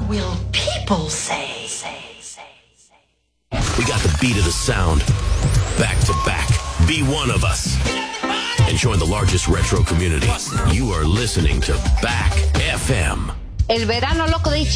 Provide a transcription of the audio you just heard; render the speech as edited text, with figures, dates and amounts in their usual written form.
will people say? We got the beat of the sound. Back to back. Be one of us. And join the largest retro community. You are listening to Back FM. El verano loco de